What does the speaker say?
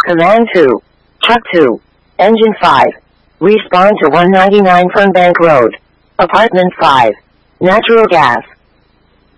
Command 2. Truck 2. Engine 5. Respawn to 199 Fernbank Road. Apartment 5. Natural gas.